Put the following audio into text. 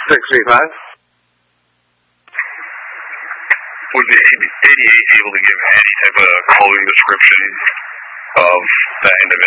6'5". Would the ADA be able to give any type of clothing description of that individual?